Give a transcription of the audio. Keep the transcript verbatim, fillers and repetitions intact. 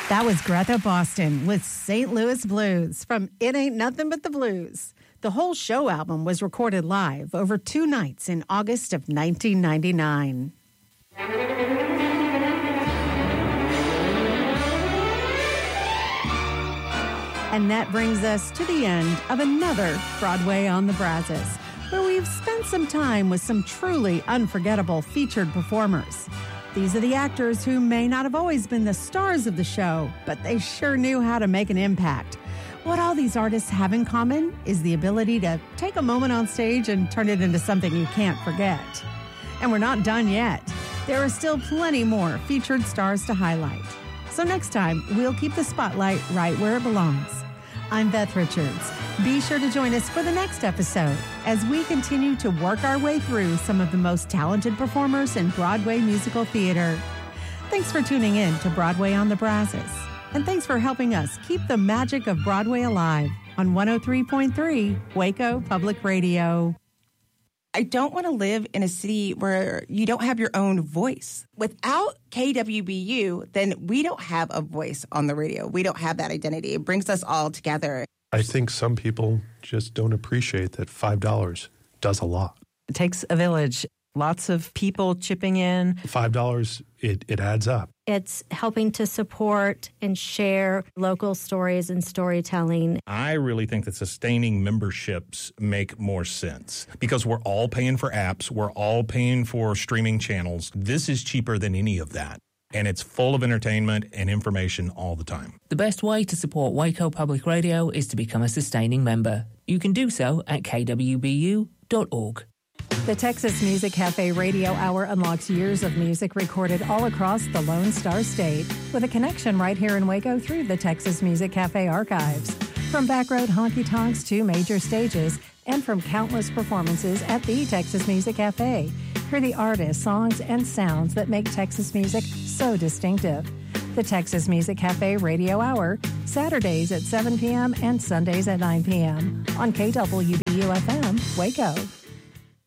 That was Greta Boston with Saint Louis Blues from It Ain't Nothing But the Blues. The whole show album was recorded live over two nights in August of nineteen ninety-nine. And that brings us to the end of another Broadway on the Brazos, where we've spent some time with some truly unforgettable featured performers. These are the actors who may not have always been the stars of the show, but they sure knew how to make an impact. What all these artists have in common is the ability to take a moment on stage and turn it into something you can't forget. And we're not done yet. There are still plenty more featured stars to highlight. So next time, we'll keep the spotlight right where it belongs. I'm Beth Richards. Be sure to join us for the next episode as we continue to work our way through some of the most talented performers in Broadway musical theater. Thanks for tuning in to Broadway on the Brazos. And thanks for helping us keep the magic of Broadway alive on one oh three point three Waco Public Radio. I don't want to live in a city where you don't have your own voice. Without K W B U, then we don't have a voice on the radio. We don't have that identity. It brings us all together. I think some people just don't appreciate that five dollars does a lot. It takes a village. Lots of people chipping in. five dollars, it, it adds up. It's helping to support and share local stories and storytelling. I really think that sustaining memberships make more sense because we're all paying for apps. We're all paying for streaming channels. This is cheaper than any of that. And it's full of entertainment and information all the time. The best way to support Waco Public Radio is to become a sustaining member. You can do so at k w b u dot org. The Texas Music Cafe Radio Hour unlocks years of music recorded all across the Lone Star State with a connection right here in Waco through the Texas Music Cafe archives. From backroad honky-tonks to major stages and from countless performances at the Texas Music Cafe, hear the artists, songs, and sounds that make Texas music so distinctive. The Texas Music Cafe Radio Hour, Saturdays at seven p.m. and Sundays at nine p.m. on K W B U F M, Waco.